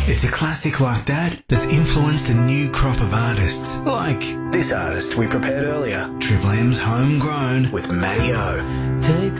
It's a classic like that that's influenced a new crop of artists, like this artist we prepared earlier, Triple M's Homegrown with Matty O. Take